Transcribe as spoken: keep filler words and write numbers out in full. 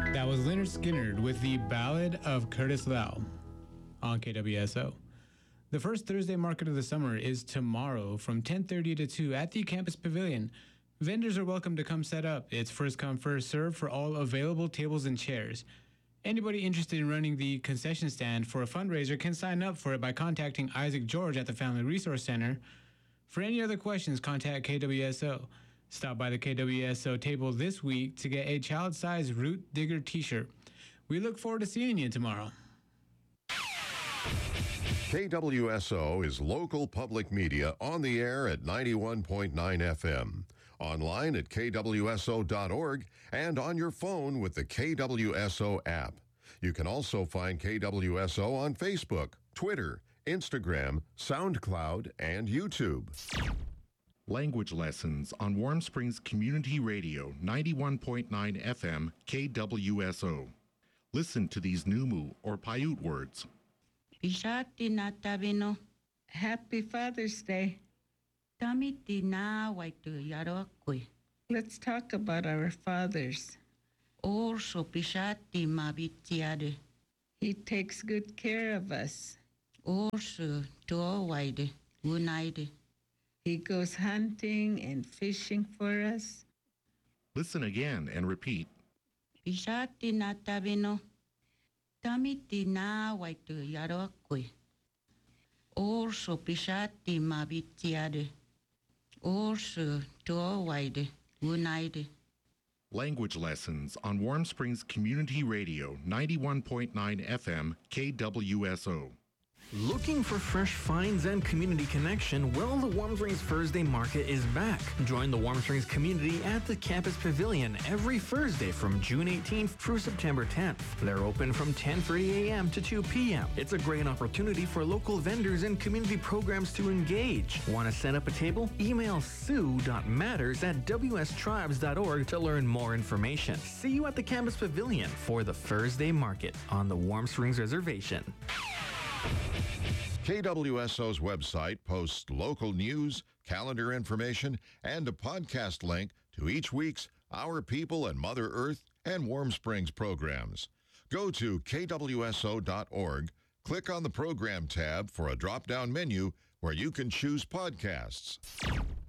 That was Leonard Skinner with the Ballad of Curtis Lau on K W S O. The first Thursday market of the summer is tomorrow from ten thirty to two at the Campus Pavilion. Vendors are welcome to come set up. It's first come, first serve for all available tables and chairs. Anybody interested in running the concession stand for a fundraiser can sign up for it by contacting Isaac George at the Family Resource Center. For any other questions, contact K W S O. Stop by the K W S O table this week to get a child-sized Root Digger t-shirt. We look forward to seeing you tomorrow. K W S O is local public media on the air at ninety-one point nine F M, online at K W S O dot org, and on your phone with the K W S O app. You can also find K W S O on Facebook, Twitter, Instagram, SoundCloud, and YouTube. Language lessons on Warm Springs Community Radio, ninety-one point nine F M, K W S O. Listen to these Numu or Paiute words. Pishati na tabino. Happy Father's Day. Tamiti na waitu yarokui. Let's talk about our fathers. Orso pishati mabitiade. He takes good care of us. Orso towaide unaide. He goes hunting and fishing for us. Listen again and repeat. Pishati na tabino. Tamiti na waitu yarokui. Orso pishati mabitiade. Orso towaide unaide. Language lessons on Warm Springs Community Radio, ninety-one point nine F M, K W S O. Looking for fresh finds and community connection? Well, the Warm Springs Thursday Market is back. Join the Warm Springs community at the Campus Pavilion every Thursday from June eighteenth through September tenth. They're open from ten thirty a m to two p m It's a great opportunity for local vendors and community programs to engage. Want to set up a table? Email sue dot matters at w s tribes dot org to learn more information. See you at the Campus Pavilion for the Thursday Market on the Warm Springs Reservation. K W S O's website posts local news, calendar information, and a podcast link to each week's Our People and Mother Earth and Warm Springs programs. Go to K W S O dot org, click on the Program tab for a drop-down menu where you can choose podcasts.